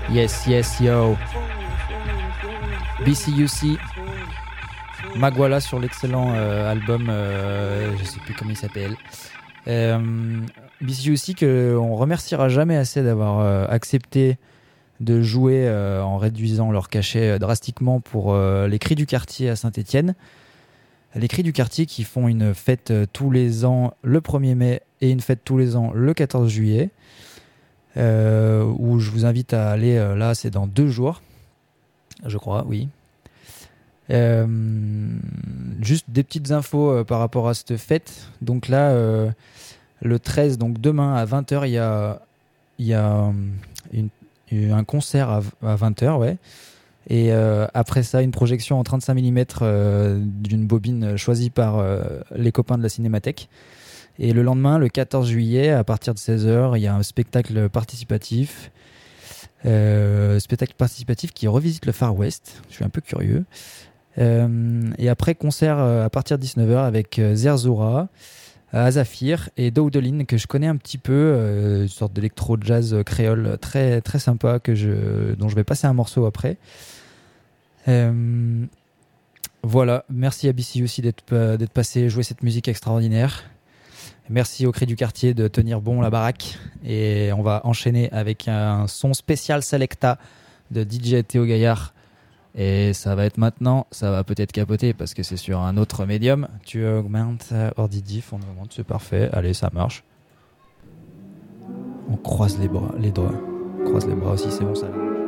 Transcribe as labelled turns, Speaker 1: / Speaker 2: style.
Speaker 1: Yes, yes, yo. BCUC. Magwala sur l'excellent album, je sais plus comment il s'appelle. BCUC qu'on remerciera jamais assez d'avoir accepté de jouer en réduisant leur cachet drastiquement pour les Cris du Quartier à Saint-Étienne. Les Cris du Quartier qui font une fête tous les ans le 1er mai et une fête tous les ans le 14 juillet. Où je vous invite à aller, là c'est dans 2 jours, je crois, oui. Juste des petites infos par rapport à cette fête. Donc là, le 13, donc demain à 20h, il y a un concert à 20h, ouais. Et après ça, une projection en 35 mm d'une bobine choisie par les copains de la Cinémathèque. Et le lendemain, le 14 juillet, à partir de 16h, il y a un spectacle participatif. Spectacle participatif qui revisite le Far West. Je suis un peu curieux. Et après, concert à partir de 19h avec Zerzura, Azafir et Dowdelin, que je connais un petit peu. Une sorte d'électro-jazz créole très, très sympa dont je vais passer un morceau après. Voilà, merci à BC aussi d'être passé jouer cette musique extraordinaire. Merci au Cris du Quartier de tenir bon la baraque. Et on va enchaîner avec un son spécial Selecta de DJ Théo Gaillard. Et ça va être maintenant, ça va peut-être capoter parce que c'est sur un autre médium. Tu augmentes ordi diff, on augmente, c'est parfait. Allez, ça marche. On croise les bras, les doigts. On croise les bras aussi, c'est bon ça.